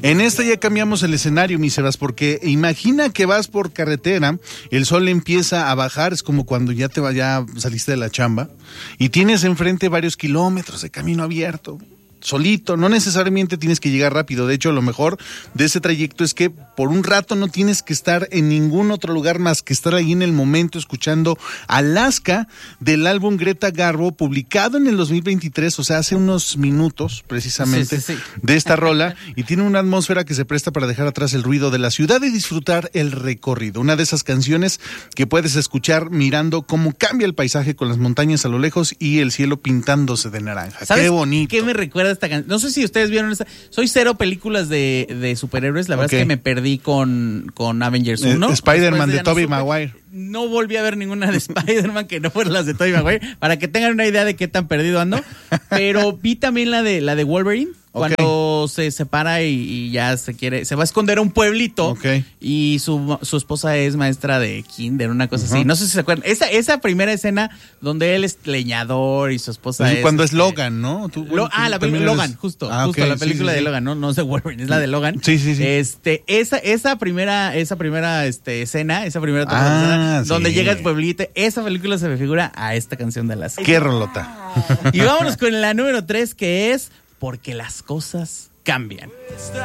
En esta ya cambiamos el escenario, mi Sebas, porque imagina que vas por carretera, el sol empieza a bajar, es como cuando ya saliste de la chamba y tienes enfrente varios kilómetros de camino abierto. Solito, no necesariamente tienes que llegar rápido. De hecho, lo mejor de ese trayecto es que por un rato no tienes que estar en ningún otro lugar más que estar ahí en el momento escuchando Alaska del álbum Greta Garbo, publicado en el 2023, o sea, hace unos minutos precisamente de esta rola, y tiene una atmósfera que se presta para dejar atrás el ruido de la ciudad y disfrutar el recorrido. Una de esas canciones que puedes escuchar mirando cómo cambia el paisaje con las montañas a lo lejos y el cielo pintándose de naranja. ¿Sabes qué bonito? ¿Qué me recuerda esta canción? No sé si ustedes vieron esta. Soy cero películas de superhéroes. La verdad es que me perdí con Avengers 1. Spider-Man de Tobey Maguire. No volví a ver ninguna de Spider-Man que no fueran las de Tobey Maguire, para que tengan una idea de qué tan perdido ando. Pero vi también la de Wolverine, cuando se separa y ya se va a esconder a un pueblito, y su esposa es maestra de kinder, una cosa así. No sé si se acuerdan. Esa primera escena donde él es leñador y su esposa es... Cuando es Logan, ¿no? La película Logan, justo la película de Logan, no es de Wolverine, es la de Logan. Sí. Esa primera escena, donde llega el pueblito, esa película se me figura a esta canción de Alaska. ¡Qué rolota! Y vámonos con la número 3, que es Porque las cosas cambian.